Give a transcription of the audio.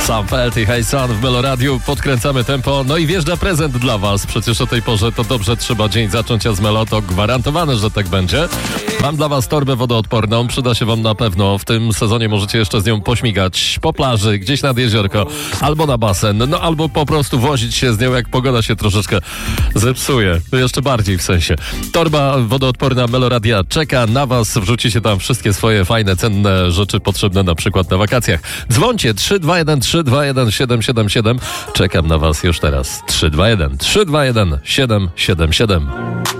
Sam Felt i Hey Sun w Meloradiu. Podkręcamy tempo. No i wjeżdża prezent dla was. Przecież o tej porze to dobrze trzeba dzień zacząć, a z Melo to gwarantowane, że tak będzie. Mam dla was torbę wodoodporną. Przyda się wam na pewno. W tym sezonie możecie jeszcze z nią pośmigać po plaży, gdzieś nad jeziorko, albo na basen, no albo po prostu wozić się z nią, jak pogoda się troszeczkę zepsuje. Jeszcze bardziej w sensie. Torba wodoodporna Meloradia czeka na was. Wrzucicie tam wszystkie swoje fajne, cenne rzeczy potrzebne na przykład na wakacjach. Dzwońcie 321 321 777. Czekam na was już teraz. 321 321 777.